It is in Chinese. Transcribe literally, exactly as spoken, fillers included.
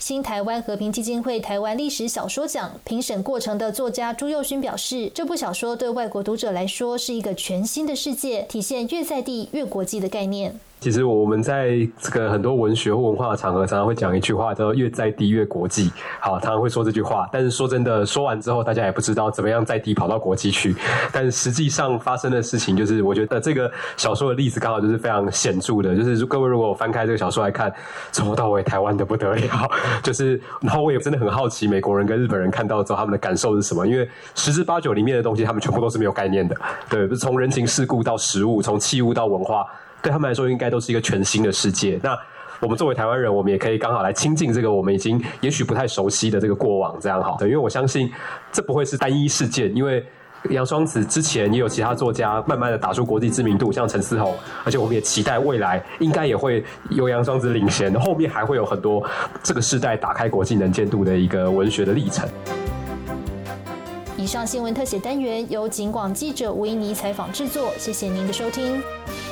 新台湾和平基金会台湾历史小说奖评审过程的作家朱佑勋表示，这部小说对外国读者来说是一个全新的世界，体现越在地越国际的概念。 其实我们在这个很多文学或文化的场合，常常会讲一句话，叫做越在地越国际。好，常常会说这句话，但是说真的，说完之后，大家也不知道怎么样在地跑到国际去。但实际上发生的事情，就是我觉得这个小说的例子刚好就是非常显著的，就是各位如果翻开这个小说来看，从头到尾台湾的不得了，就是，然后我也真的很好奇，美国人跟日本人看到之后他们的感受是什么？因为十之八九里面的东西，他们全部都是没有概念的，对，从人情世故到食物，从器物到文化。对他们来说应该都是一个全新的世界。那我们作为台湾人，我们也可以刚好来亲近这个我们已经也许不太熟悉的这个过往，这样好。因为我相信这不会是单一事件，因为杨双子之前也有其他作家慢慢的打出国际知名度，像陈思宏，而且我们也期待未来应该也会由杨双子领衔，后面还会有很多这个世代打开国际能见度的一个文学的历程。 以上新闻特写单元由警广记者吴依妮采访制作，谢谢您的收听。